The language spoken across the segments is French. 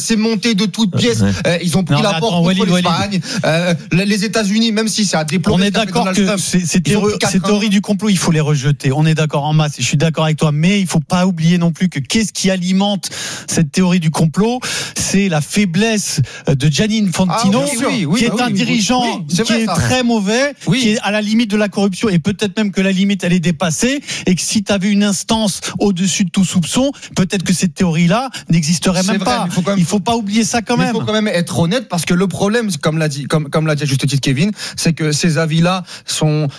s'est monté de toutes pièces. Ils ont pris la porte contre l'Espagne. Les États-Unis, même si ça a déploré. On est d'accord que ces théories du complot, il faut les rejeter. On est d'accord en masse. Et je suis d'accord avec toi. Mais il faut pas oublier non plus que qu'est-ce qui alimente cette théorie du complot? C'est la faiblesse de Gianni Infantino, qui est un dirigeant qui est très mauvais, qui est à la limite de la corruption et peut-être même que la limite elle est dépassée et que si tu avais une instance au-dessus de tout soupçon, peut-être que cette théorie-là n'existerait même pas. Il faut pas oublier ça quand même. Il faut quand même être honnête parce que le problème, comme l'a dit à juste titre Kevin, c'est que ces avis-là sont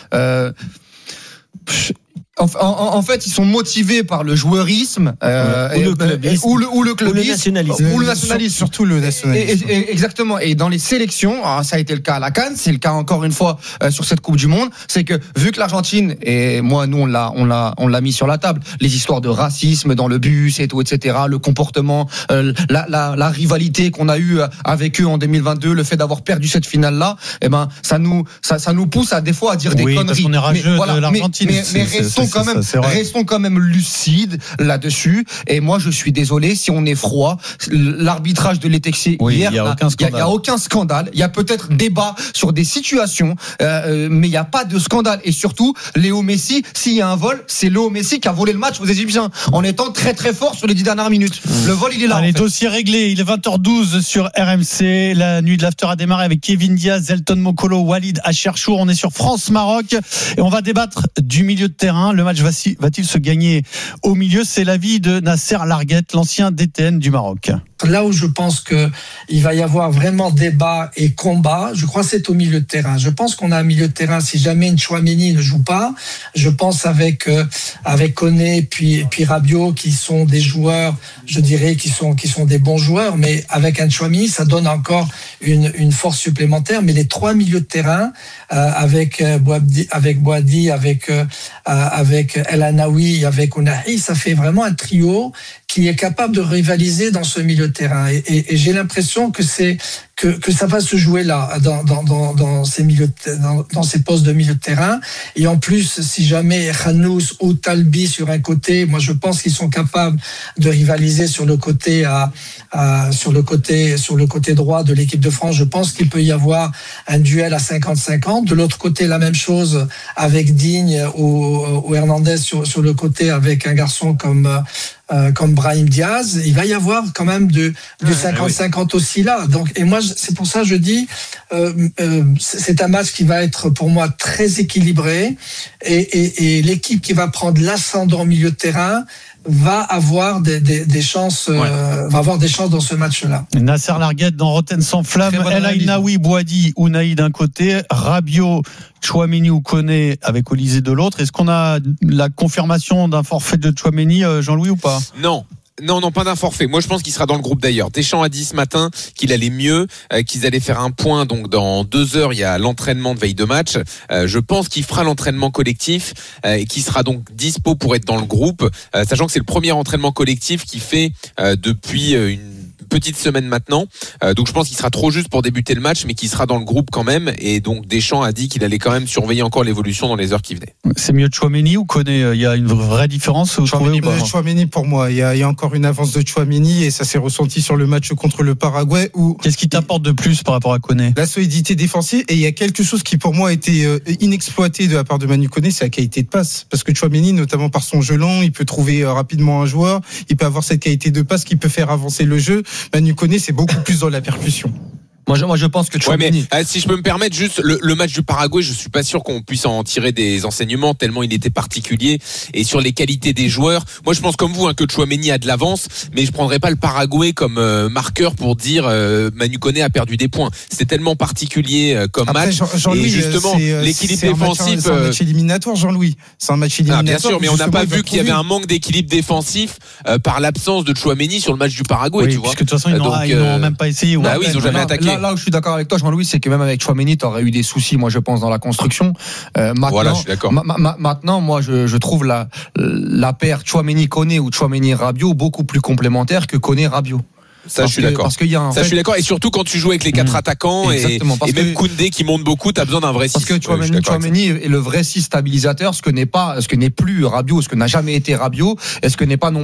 en fait, ils sont motivés par le joueurisme ou le clubisme, ou le nationalisme, surtout le nationalisme. Exactement. Et dans les sélections, ça a été le cas à la CAN, c'est le cas encore une fois sur cette Coupe du Monde, c'est que vu que l'Argentine et moi nous on l'a mis sur la table, les histoires de racisme dans le bus et tout, etc., le comportement, la rivalité qu'on a eue avec eux en 2022, le fait d'avoir perdu cette finale là, ça nous pousse à des fois à dire des conneries. Parce qu'on est rageux de l'Argentine. Mais restons quand même lucides là-dessus. Et moi, je suis désolé si on est froid. L'arbitrage de l'Etexé hier, il y a aucun scandale. Il y a peut-être débat sur des situations, mais il y a pas de scandale. Et surtout, Léo Messi, s'il y a un vol, c'est Léo Messi qui a volé le match aux Égyptiens en étant très très fort sur les 10 dernières minutes. Le vol, il est là. Allez, dossier réglé. Il est 20h12 sur RMC. La nuit de l'after a démarré avec Kevin Diaz, Elton Mokolo, Walid Acharchour. On est sur France-Maroc et on va débattre du milieu de terrain. Le match va-t-il se gagner au milieu? C'est l'avis de Nasser Larguette, l'ancien DTN du Maroc. Là où je pense qu'il va y avoir vraiment débat et combat, je crois que c'est au milieu de terrain. Je pense qu'on a un milieu de terrain, si jamais Tchouaméni ne joue pas, je pense avec Koné puis Rabiot, qui sont des joueurs, je dirais, qui sont des bons joueurs, mais avec un Tchouaméni, ça donne encore une force supplémentaire. Mais les trois milieux de terrain, avec Boadi, avec El Anaoui, avec Ounahi, ça fait vraiment un trio qui est capable de rivaliser dans ce milieu de terrain. Et j'ai l'impression que ça va se jouer là, dans ces postes de milieu de terrain. Et en plus, si jamais Khanous ou Talbi sur un côté, moi je pense qu'ils sont capables de rivaliser sur le côté droit de l'équipe de France. Je pense qu'il peut y avoir un duel à 50-50. De l'autre côté, la même chose avec Digne ou Hernandez sur le côté avec un garçon comme Brahim Diaz. Il va y avoir quand même du 50-50 aussi là. Donc, et moi, c'est pour ça que je dis, c'est un match qui va être pour moi très équilibré et l'équipe qui va prendre l'ascendant au milieu de terrain va avoir des chances, va avoir des chances dans ce match-là. Nasser Larguette dans Rotten sans flamme, El Ainaoui, Boadi, Ounahi d'un côté, Rabiot, Tchouaméni ou Koné avec Olysée de l'autre. Est-ce qu'on a la confirmation d'un forfait de Tchouaméni, Jean-Louis, ou pas? Non, pas d'un forfait. Moi, je pense qu'il sera dans le groupe d'ailleurs. Deschamps a dit ce matin qu'il allait mieux, qu'ils allaient faire un point. Donc, dans 2 heures, il y a l'entraînement de veille de match. Je pense qu'il fera l'entraînement collectif et qu'il sera donc dispo pour être dans le groupe, sachant que c'est le premier entraînement collectif qu'il fait depuis une petite semaine maintenant. Donc, je pense qu'il sera trop juste pour débuter le match, mais qu'il sera dans le groupe quand même. Et donc, Deschamps a dit qu'il allait quand même surveiller encore l'évolution dans les heures qui venaient. C'est mieux Tchouaméni ou Koné? Il y a une vraie différence? Tchouaméni pour moi. Il y a encore une avance de Tchouaméni et ça s'est ressenti sur le match contre le Paraguay. Qu'est-ce qui t'apporte de plus par rapport à Koné? La solidité défensive, et il y a quelque chose qui pour moi a été inexploité de la part de Manu Koné, c'est la qualité de passe. Parce que Tchouaméni, notamment par son jeu lent, il peut trouver rapidement un joueur, il peut avoir cette qualité de passe qui peut faire avancer le jeu. Manu Koné, c'est beaucoup plus dans la percussion. Moi, je pense que Tchouaméni. Si je peux me permettre, juste le match du Paraguay, je suis pas sûr qu'on puisse en tirer des enseignements tellement il était particulier. Et sur les qualités des joueurs, moi je pense comme vous que Tchouaméni a de l'avance, mais je prendrais pas le Paraguay comme marqueur pour dire Manu Koné a perdu des points. C'était tellement particulier comme Après, match. Et justement, l'équilibre défensif. C'est un match éliminatoire, Jean-Louis. C'est un match éliminatoire. Bien sûr, mais on n'a pas vu qu'il y avait un manque d'équilibre défensif par l'absence de Tchouaméni sur le match du Paraguay, tu vois. Parce que de toute façon, ils n'ont même pas essayé. Oui, ils n'ont jamais attaqué. Là où je suis d'accord avec toi, Jean-Louis, c'est que même avec Tchouaméni, t'aurais eu des soucis, moi je pense, dans la construction. Voilà, je suis d'accord. Maintenant, moi je trouve la paire Tchouaméni-Koné ou Tchouaméni-Rabiot beaucoup plus complémentaire que Koné-Rabiot. Ça, je suis d'accord. Parce qu'il y a je suis d'accord. Et surtout quand tu joues avec les 4 attaquants et même Koundé qui monte beaucoup, t'as besoin d'un vrai 6. Parce que Tchouaméni est le vrai 6 stabilisateur, ce que n'est plus Rabiot, ce que n'a jamais été Rabiot, et ce que n'est pas non